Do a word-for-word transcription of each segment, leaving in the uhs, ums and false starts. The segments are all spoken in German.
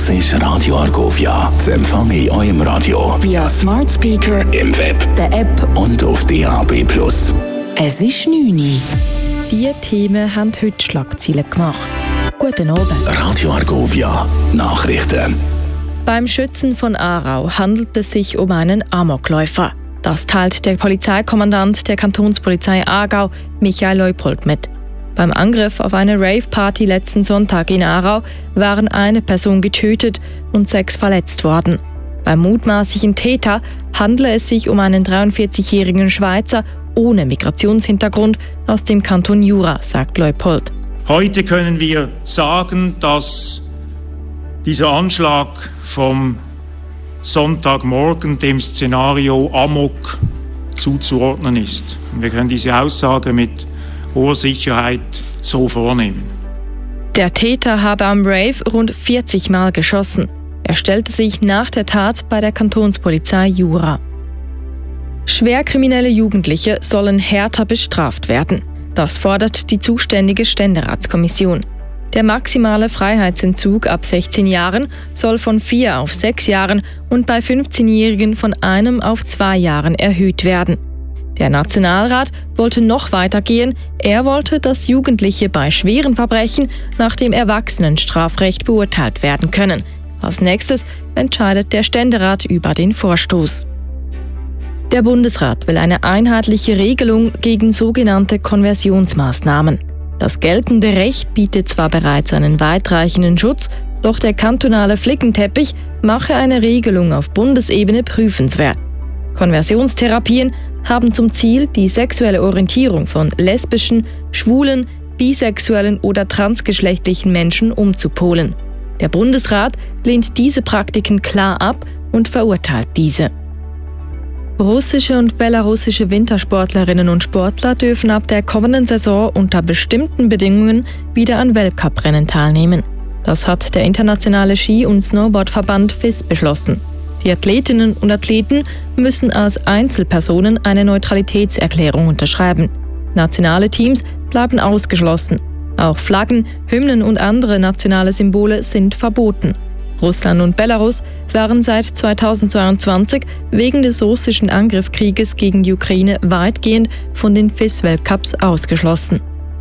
Das ist Radio Argovia. Zu empfangen in eurem Radio via Smart Speaker, im Web, der App und auf D A B plus. Es ist neun Uhr. Diese Themen haben heute Schlagzeilen gemacht. Guten Abend. Radio Argovia. Nachrichten. Beim Schützen von Aarau handelt es sich um einen Amokläufer. Das teilt der Polizeikommandant der Kantonspolizei Aargau, Michael Leupold, mit. Beim Angriff auf eine Rave-Party letzten Sonntag in Aarau waren eine Person getötet und sechs verletzt worden. Beim mutmaßlichen Täter handele es sich um einen dreiundvierzigjährigen Schweizer ohne Migrationshintergrund aus dem Kanton Jura, sagt Leupold. Heute können wir sagen, dass dieser Anschlag vom Sonntagmorgen dem Szenario Amok zuzuordnen ist. Und wir können diese Aussage mit hoher Sicherheit so vornehmen. Der Täter habe am Rave rund vierzig Mal geschossen. Er stellte sich nach der Tat bei der Kantonspolizei Jura. Schwerkriminelle Jugendliche sollen härter bestraft werden. Das fordert die zuständige Ständeratskommission. Der maximale Freiheitsentzug ab sechzehn Jahren soll von vier auf sechs Jahren und bei fünfzehnjährigen von einem auf zwei Jahren erhöht werden. Der Nationalrat wollte noch weiter gehen. Er wollte, dass Jugendliche bei schweren Verbrechen nach dem Erwachsenenstrafrecht beurteilt werden können. Als nächstes entscheidet der Ständerat über den Vorstoß. Der Bundesrat will eine einheitliche Regelung gegen sogenannte Konversionsmaßnahmen. Das geltende Recht bietet zwar bereits einen weitreichenden Schutz, doch der kantonale Flickenteppich mache eine Regelung auf Bundesebene prüfenswert. Konversionstherapien haben zum Ziel, die sexuelle Orientierung von lesbischen, schwulen, bisexuellen oder transgeschlechtlichen Menschen umzupolen. Der Bundesrat lehnt diese Praktiken klar ab und verurteilt diese. Russische und belarussische Wintersportlerinnen und Sportler dürfen ab der kommenden Saison unter bestimmten Bedingungen wieder an Weltcuprennen teilnehmen. Das hat der internationale Ski- und Snowboardverband F I S beschlossen. Die Athletinnen und Athleten müssen als Einzelpersonen eine Neutralitätserklärung unterschreiben. Nationale Teams bleiben ausgeschlossen. Auch Flaggen, Hymnen und andere nationale Symbole sind verboten. Russland und Belarus waren seit zweitausendzweiundzwanzig wegen des russischen Angriffskrieges gegen die Ukraine weitgehend von den F I S-Weltcups ausgeschlossen.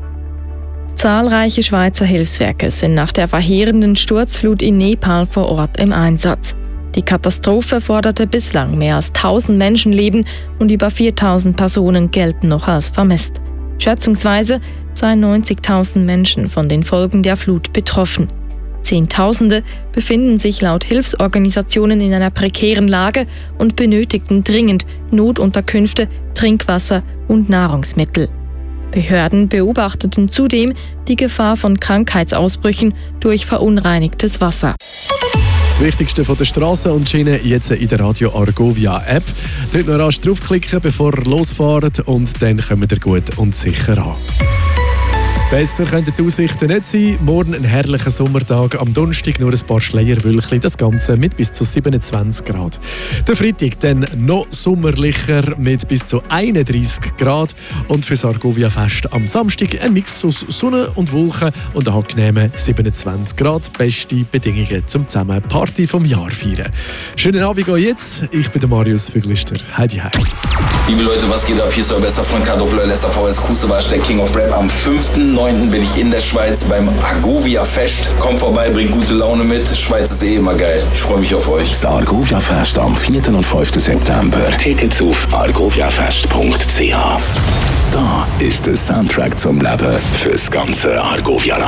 Zahlreiche Schweizer Hilfswerke sind nach der verheerenden Sturzflut in Nepal vor Ort im Einsatz. Die Katastrophe forderte bislang mehr als tausend Menschenleben und über viertausend Personen gelten noch als vermisst. Schätzungsweise seien neunzigtausend Menschen von den Folgen der Flut betroffen. Zehntausende befinden sich laut Hilfsorganisationen in einer prekären Lage und benötigten dringend Notunterkünfte, Trinkwasser und Nahrungsmittel. Behörden beobachteten zudem die Gefahr von Krankheitsausbrüchen durch verunreinigtes Wasser. Das Wichtigste von der Straße und Schiene jetzt in der Radio Argovia App. Dort noch rasch draufklicken, bevor ihr losfahrt, und dann kommt ihr gut und sicher an. Besser könnten die Aussichten nicht sein. Morgen ein herrlicher Sommertag, am Donnerstag nur ein paar Schleierwölkchen, das Ganze mit bis zu siebenundzwanzig Grad. Der Freitag dann noch sommerlicher mit bis zu einunddreissig Grad. Und für das Argovia-Fest am Samstag ein Mix aus Sonne und Wolken und angenehmen siebenundzwanzig Grad. Beste Bedingungen zum zusammen Party vom Jahr feiern. Schönen Abend auch jetzt. Ich bin der Marius Füglister. Heidi heim. Liebe Leute, was geht ab? Hier ist euer bester Freund K W L S A V S Kusewasch, der King of Rap. Am fünften neunten bin ich in der Schweiz beim Argovia Fest. Kommt vorbei, bringt gute Laune mit. Schweiz ist eh immer geil. Ich freue mich auf euch. Das Argovia Fest am vierten und fünften September. Tickets auf argoviafest punkt c h. Da ist der Soundtrack zum Leben fürs ganze Argovia.